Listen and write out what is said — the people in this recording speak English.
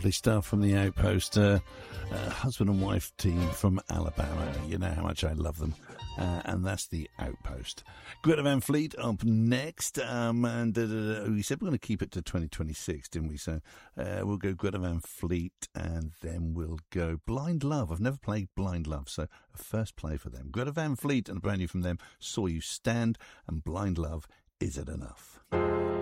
Lovely stuff from the Outpost, husband and wife team from Alabama. You know how much I love them. And that's the Outpost. Greta Van Fleet up next. And we said we're going to keep it to 2026, didn't we? So we'll go Greta Van Fleet and then we'll go Blind Love. I've never played Blind Love, so a first play for them. Greta Van Fleet and a brand new from them, Saw You Stand, and Blind Love, Is It Enough?